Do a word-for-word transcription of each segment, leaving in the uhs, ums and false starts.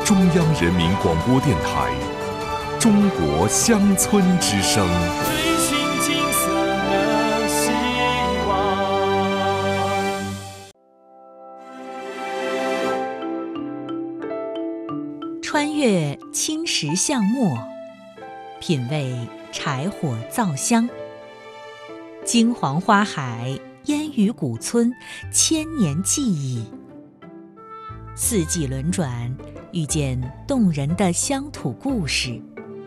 中央人民广播电台《中国乡村之声》。 追寻金色的希望。 穿越青石巷陌，品味柴火灶香。金黄花海，烟雨古村，千年记忆。四季轮转，遇见动人的乡土故事。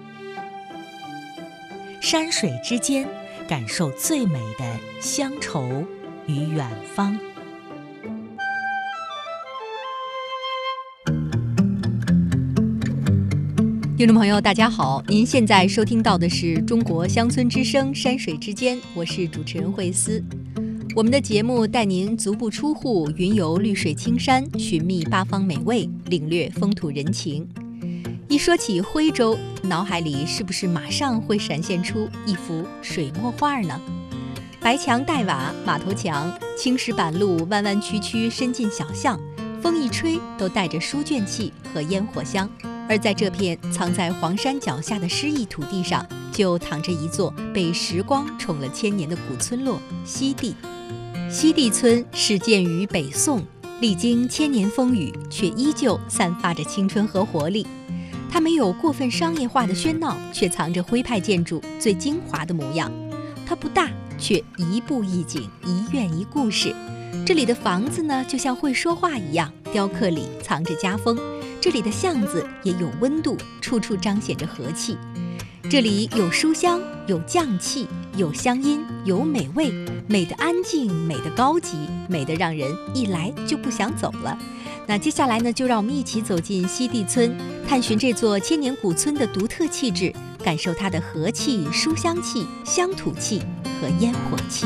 山水之间，感受最美的乡愁与远方。听众朋友，大家好，您现在收听到的是中国乡村之声山水之间，我是主持人慧思。我们的节目带您足不出户，云游绿水青山，寻觅八方美味，领略风土人情。一说起徽州，脑海里是不是马上会闪现出一幅水墨画呢？白墙黛瓦，马头墙，青石板路，弯弯曲曲伸进小巷，风一吹都带着书卷气和烟火香。而在这片藏在黄山脚下的诗意土地上，就躺着一座被时光宠了千年的古村落——西递。西递村始建于北宋，历经千年风雨，却依旧散发着青春和活力。它没有过分商业化的喧闹，却藏着徽派建筑最精华的模样。它不大，却一步一景，一院一故事。这里的房子呢，就像会说话一样，雕刻里藏着家风。这里的巷子也有温度，处处彰显着和气。这里有书香，有匠气，有乡音，有美味，美的安静，美的高级，美的让人一来就不想走了。那接下来呢，就让我们一起走进西递村，探寻这座千年古村的独特气质，感受它的和气、书香气、乡土气和烟火气。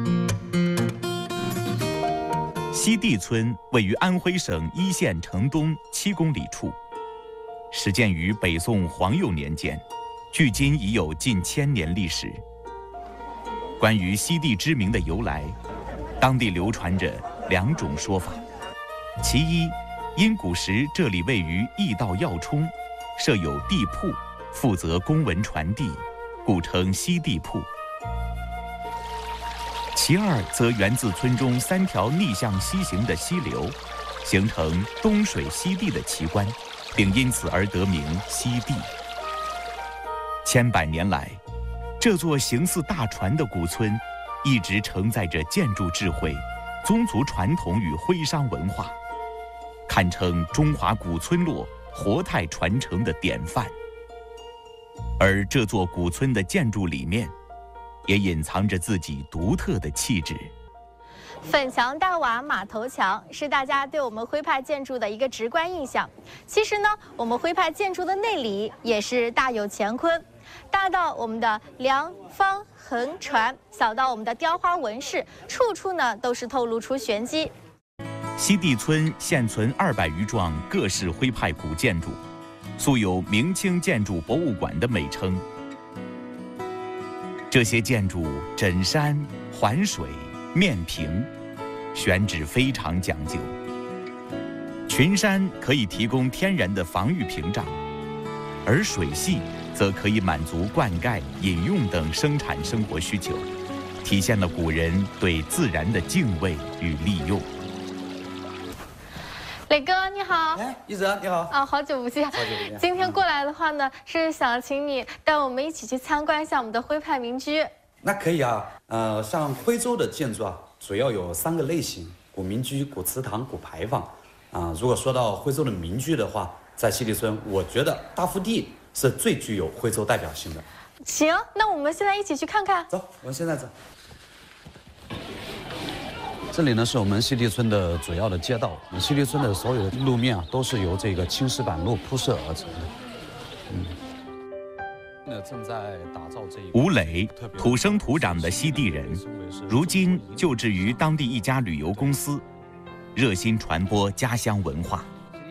西递村位于安徽省一线城东七公里处，始建于北宋皇佑年间，距今已有近千年历史。关于西递之名的由来，当地流传着两种说法。其一，因古时这里位于驿道要冲，设有地铺，负责公文传递，故称西递铺。其二则源自村中三条逆向西行的溪流，形成东水西递的奇观，并因此而得名西递。千百年来，这座形似大船的古村，一直承载着建筑智慧、宗族传统与徽商文化，堪称中华古村落活态传承的典范。而这座古村的建筑里面，也隐藏着自己独特的气质。 粉墙黛瓦马头墙是大家对我们徽派建筑的一个直观印象。其实呢，我们徽派建筑的内里也是大有乾坤，大到我们的梁方横船，小到我们的雕花纹饰，处处呢都是透露出玄机。 西递村现存二百余幢各式徽派古建筑，素有明清建筑博物馆的美称。这些建筑枕山环水面平，选址非常讲究。群山可以提供天然的防御屏障，而水系则可以满足灌溉、饮用等生产生活需求，体现了古人对自然的敬畏与利用。 磊哥你好。 哎，一泽你好。 啊，好久不见。 好久不见。 今天过来的话呢，是想请你带我们一起去参观一下我们的徽派民居。 那可以啊。呃，像徽州的建筑啊，主要有三个类型：古民居、古祠堂、古牌坊。啊、呃，如果说到徽州的民居的话，在西递村，我觉得大福地是最具有徽州代表性的。 行，那我们现在一起去看看。 走，我们现在走。这里呢是我们西递村的主要的街道，西递村的所有的路面啊都是由这个青石板路铺设而成的。嗯，那正在打造这一吴磊，土生土长的西递人，如今就职于当地一家旅游公司，热心传播家乡文化。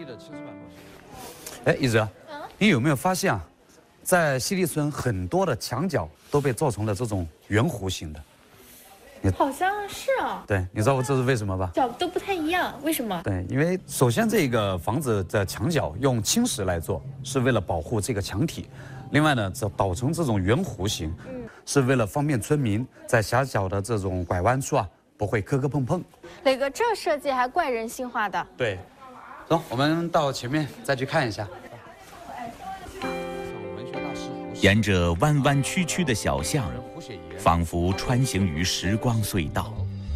哎，一泽，你有没有发现啊，在西递村很多的墙角都被做成了这种圆弧形的？ 好像是啊。 对，你知道这是为什么吧？ 角都不太一样，为什么？ 对，因为首先这个房子的墙角用青石来做，是为了保护这个墙体。另外呢，这捣成这种圆弧形，嗯，是为了方便村民在狭小的这种拐弯处啊，不会磕磕碰碰。 磊哥，这设计还怪人性化的。 对，走，我们到前面再去看一下。 沿着弯弯曲曲的小巷，仿佛穿行于时光隧道。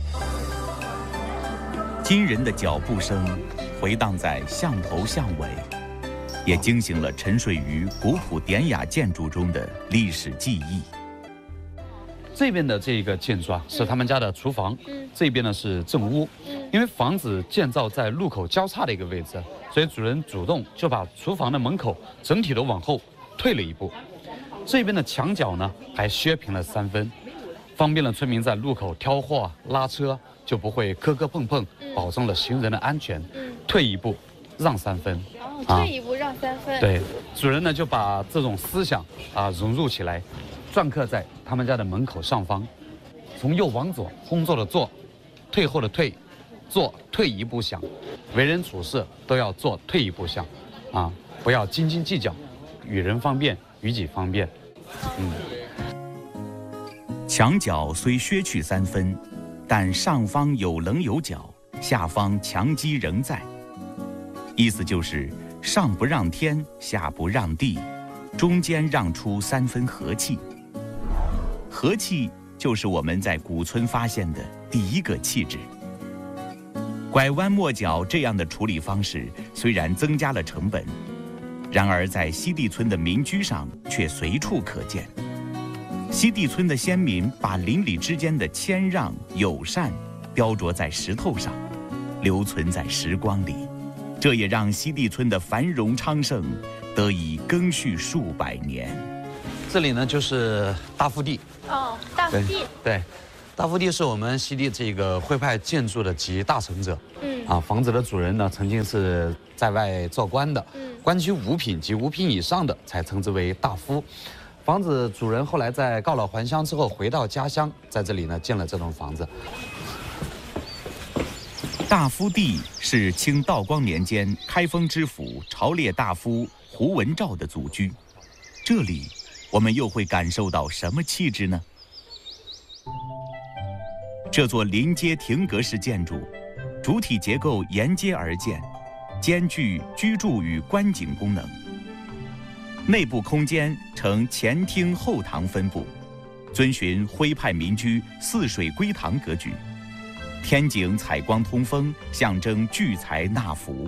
惊人的脚步声回荡在巷头巷尾，也惊醒了沉睡于古朴典雅建筑中的历史记忆。 这边的这个建筑啊，是他们家的厨房，嗯、这边呢是正屋。嗯、因为房子建造在路口交叉的一个位置，所以主人主动就把厨房的门口整体都往后退了一步。这边的墙角呢还削平了三分，方便了村民在路口挑货、拉车，就不会磕磕碰碰，保证了行人的安全。嗯、退一步，让三分。 哦，退一步让三分。 啊、对，主人呢就把这种思想啊融入起来，篆刻在他们家的门口上方，从右往左，工作的做，退后的退，做退一步想，为人处事都要做退一步想，啊，不要斤斤计较，与人方便，与己方便。嗯。 墙角虽削去三分，但上方有棱有角，下方墙基仍在。意思就是上不让天，下不让地，中间让出三分和气。和气就是我们在古村发现的第一个气质。拐弯抹角这样的处理方式虽然增加了成本，然而在西递村的民居上却随处可见。西递村的先民把邻里之间的谦让友善雕琢在石头上，留存在时光里，这也让西递村的繁荣昌盛得以更续数百年。 这里呢就是大福地。 哦，大福地。 对，大福地是我们西递这个徽派建筑的集大成者。嗯。啊，房子的主人呢曾经是在外做官的。嗯。官居五品及五品以上的才称之为大夫。房子主人后来在告老还乡之后回到家乡，在这里呢建了这栋房子。 大夫地是清道光年间开封知府朝列大夫胡文照的祖居，这里我们又会感受到什么气质呢？这座临街亭阁式建筑，主体结构沿街而建，兼具居住与观景功能。内部空间呈前厅后堂分布，遵循徽派民居四水归堂格局。天井采光通风，象征聚财纳福。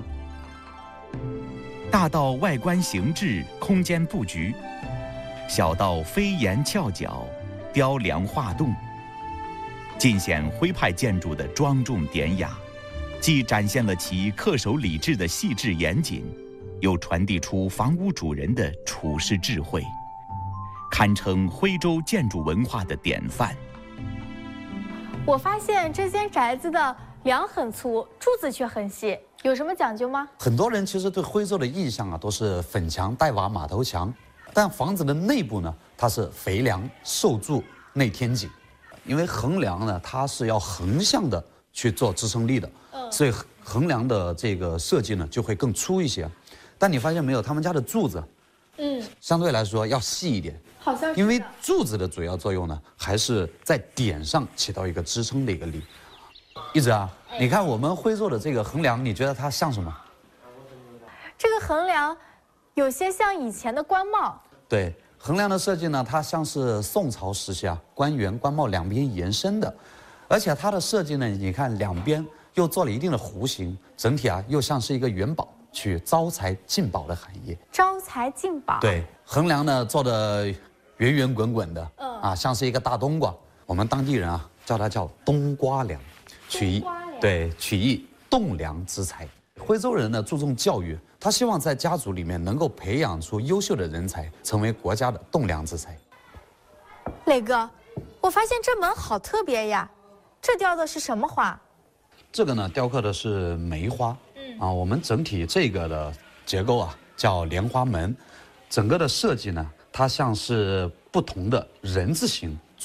大到外观形制、空间布局，小到飞檐翘角、雕梁画栋，尽显徽派建筑的庄重典雅，既展现了其恪守礼制的细致严谨，又传递出房屋主人的处世智慧，堪称徽州建筑文化的典范。 我发现这间宅子的梁很粗，柱子却很细，有什么讲究吗？ 很多人其实对徽州的印象啊，都是粉墙带瓦马头墙，但房子的内部呢，它是肥梁受柱内天井，因为横梁呢，它是要横向的去做支撑力的，嗯、所以横梁的这个设计呢就会更粗一些。但你发现没有，他们家的柱子，嗯，相对来说要细一点。 好像是。 因为柱子的主要作用呢，还是在点上起到一个支撑的一个力。一直啊，你看我们徽州的这个横梁，你觉得它像什么？ 这个横梁有些像以前的官帽。 对，横梁的设计呢，它像是宋朝时期啊官员官帽两边延伸的，而且它的设计呢，你看两边又做了一定的弧形，整体啊又像是一个元宝，取招财进宝的含义。 招财进宝。 对，横梁呢做的圆圆滚滚的，嗯啊，像是一个大冬瓜。我们当地人啊叫它叫冬瓜梁，取意对取意栋梁之才。徽州人呢注重教育，他希望在家族里面能够培养出优秀的人才，成为国家的栋梁之才。 磊哥，我发现这门好特别呀，这雕的是什么花？ 这个呢雕刻的是梅花，嗯啊，我们整体这个的结构啊叫莲花门，整个的设计呢，它像是不同的人字形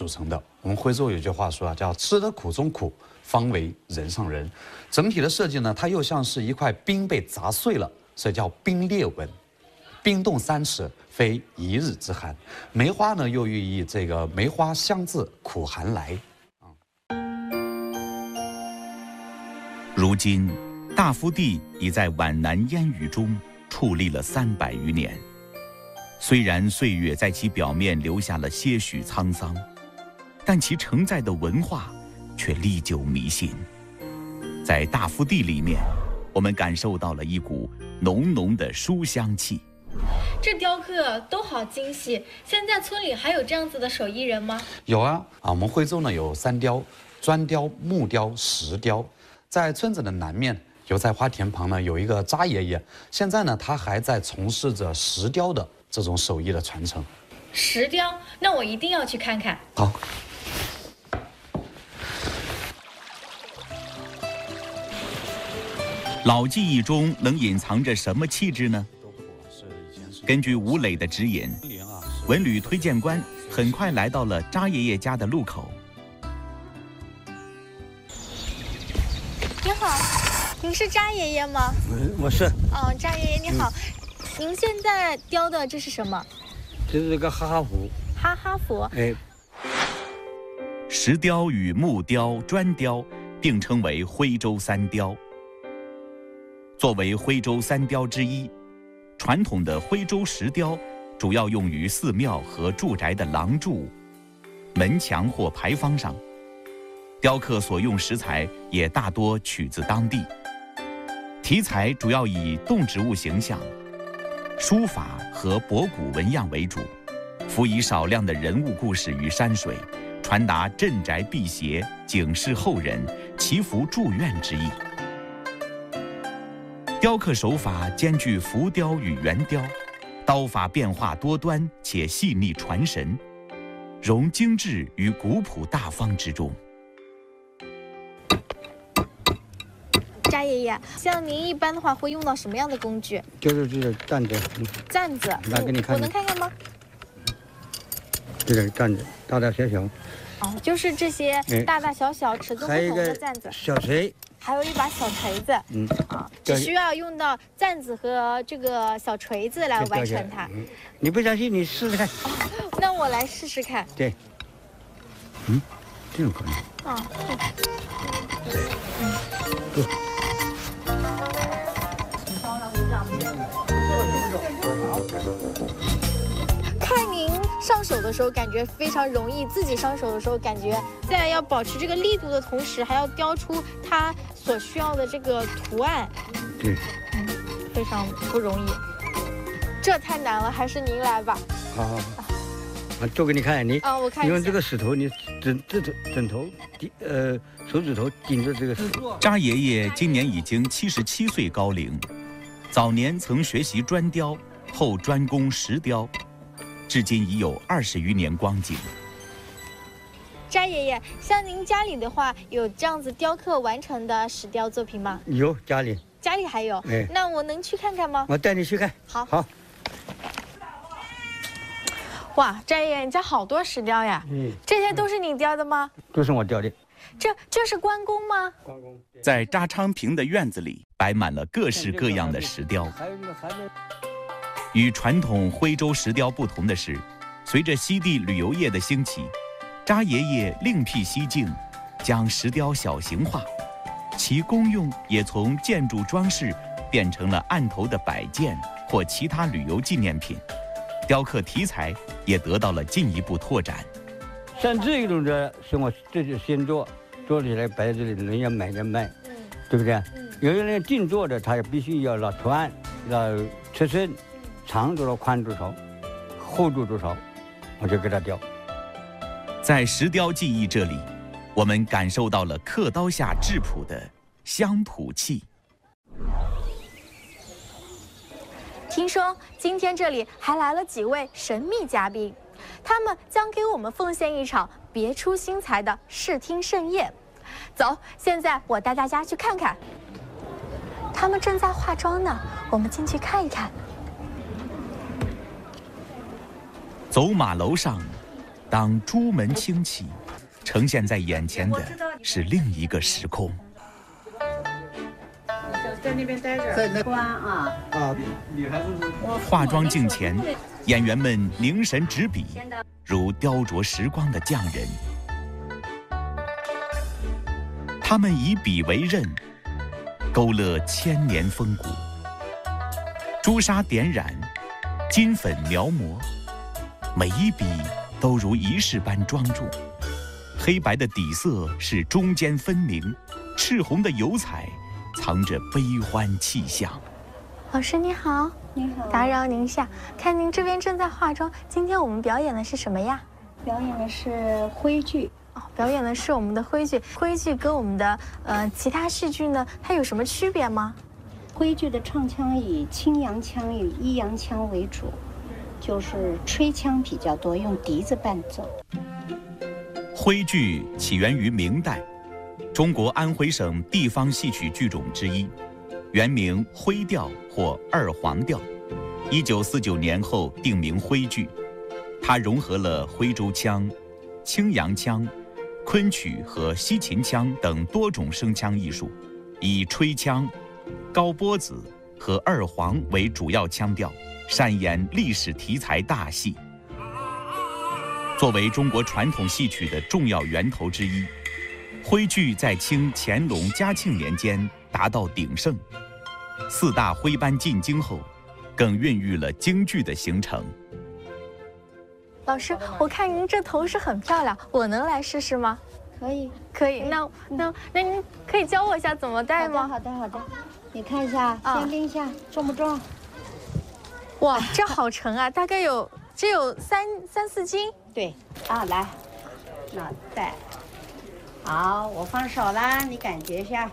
组成的。我们徽州有句话说啊，叫吃得苦中苦，方为人上人。整体的设计呢，它又像是一块冰被砸碎了，所以叫冰裂纹。冰冻三尺，非一日之寒。梅花呢，又寓意这个梅花香自苦寒来。 如今，大福地已在皖南烟雨中矗立了三百余年。虽然岁月在其表面留下了些许沧桑，但其承载的文化却历久弥新。在大福地里面，我们感受到了一股浓浓的书香气。 这雕刻都好精细，现在村里还有这样子的手艺人吗？ 有啊，啊，我们徽州呢有三雕：砖雕、木雕、石雕。在村子的南面，油菜花田旁呢有一个扎爷爷，现在呢他还在从事着石雕的这种手艺的传承。 石雕，那我一定要去看看。 好。 老技艺中能隐藏着什么气质呢？根据吴磊的指引，文旅推荐官很快来到了扎爷爷家的路口。 你好，您是扎爷爷吗？ 我是。 哦，扎爷爷你好，嗯、您现在雕的这是什么？ 这是个哈哈符。 哈哈符。 哎。 石雕与木雕、砖雕并称为徽州三雕。作为徽州三雕之一，传统的徽州石雕主要用于寺庙和住宅的廊柱、门墙或牌坊上。雕刻所用石材也大多取自当地，题材主要以动植物形象、书法和博古纹样为主，辅以少量的人物故事与山水，传达镇宅辟邪、警示后人、祈福祝愿之意。雕刻手法兼具浮雕与圆雕，刀法变化多端且细腻传神，融精致于古朴大方之中。 扎爷爷，像您一般的话会用到什么样的工具？ 就是这个担子。 担子， 来给你看。 我能看看吗？ 这个担子大大小小。 哦，就是这些大大小小、尺寸不同的担子。 小锤。 还有一把小锤子。嗯。啊，只需要用到担子和这个小锤子来完成它。 嗯、你不相信，你试试看。 哦，那我来试试看。 对。嗯，这种可能。 啊。 对。嗯。对。 看您上手的时候感觉非常容易，自己上手的时候感觉在要保持这个力度的同时，还要雕出它所需要的这个图案。 对， 嗯，非常不容易，这太难了，还是您来吧。 好好好，我做给你看，你啊，我看用这个石头，你枕这头枕头顶呃手指头顶着这个石头。 扎爷爷今年已经七十七岁高龄，早年曾学习砖雕，后专攻石雕。至今已有二十余年光景。 扎爷爷，像您家里的话，有这样子雕刻完成的石雕作品吗？ 有，家里。 家里还有？哎，那我能去看看吗？ 我带你去看。 好。 好。 哇，扎爷爷，你家好多石雕呀！嗯，这些都是你雕的吗？ 都是我雕的。 这这是关公吗？ 关公。 在扎昌平的院子里，摆满了各式各样的石雕。 还有那还有。 与传统徽州石雕不同的是，随着西地旅游业的兴起，扎爷爷另辟蹊径，将石雕小型化，其功用也从建筑装饰变成了案头的摆件或其他旅游纪念品，雕刻题材也得到了进一步拓展。 像这种的是我这就先做，做起来摆在这里，人家买着卖，嗯，对不对？嗯，有的人定做的，他也必须要拿图案，要尺寸。长多少，宽多少，厚度多少，我就给它雕。 在石雕技艺这里，我们感受到了刻刀下质朴的乡土气。 听说今天这里还来了几位神秘嘉宾，他们将给我们奉献一场别出心裁的视听盛宴。走，现在我带大家去看看。他们正在化妆呢，我们进去看一看。 走马楼上， 当朱门轻启，呈现在眼前的是另一个时空。 在那边待着，在那关啊啊！ 女孩子化妆镜前，演员们凝神执笔，如雕琢时光的匠人。他们以笔为刃，勾勒千年风骨。朱砂点染，金粉描摹，每一笔都如仪式般庄重。黑白的底色是中间分明，赤红的油彩藏着悲欢气象。 老师你好， 你好， 打扰您一下，看您这边正在化妆，今天我们表演的是什么呀？ 表演的是徽剧。 哦，表演的是我们的徽剧。徽剧跟我们的呃其他戏剧呢，它有什么区别吗？ 徽剧的唱腔以清扬腔、以抑扬腔为主，就是吹腔比较多，用笛子伴奏。 徽剧起源于明代，中国安徽省地方戏曲剧种之一，原名徽调或二黄调，一九四九年后定名徽剧。它融合了徽州腔、青阳腔、昆曲和西秦腔等多种声腔艺术，以吹腔、高波子和二黄为主要腔调，擅演历史题材大戏。作为中国传统戏曲的重要源头之一，徽剧在清乾隆、嘉庆年间达到鼎盛。四大徽班进京后，更孕育了京剧的形成。 老师，我看您这头饰很漂亮，我能来试试吗？ 可以， 可以。那那那您可以教我一下怎么戴吗？ 好的，好的，好的。你看一下，先拎一下，重不重？ 哇，这好沉啊，大概有只有三三四斤。 对，啊，来，那戴。好，我放手啦，你感觉一下。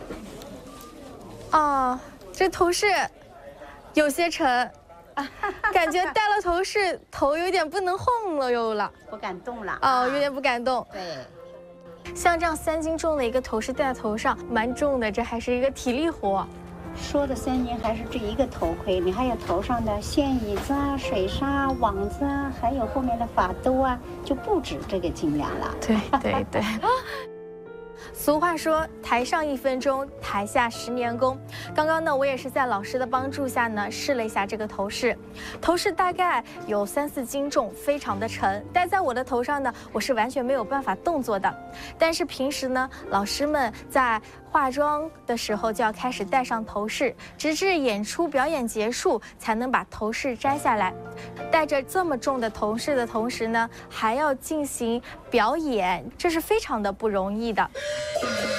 哦，这头饰有些沉。感觉戴了头饰，头有点不能晃了又了， 不敢动了。 哦，有点不敢动。 对， 像这样三斤重的一个头饰戴在头上，蛮重的，这还是一个体力活。 说的三斤还是这一个头盔，你还有头上的线椅子啊、水纱、网子啊，还有后面的发兜啊，就不止这个斤两了。 对对对。俗话说，台上一分钟，台下十年功。刚刚呢，我也是在老师的帮助下呢，试了一下这个头饰。头饰大概有三四斤重，非常的沉，戴在我的头上呢，我是完全没有办法动作的。但是平时呢，老师们在化妆的时候就要开始戴上头饰，直至演出表演结束才能把头饰摘下来。戴着这么重的头饰的同时呢，还要进行表演，这是非常的不容易的。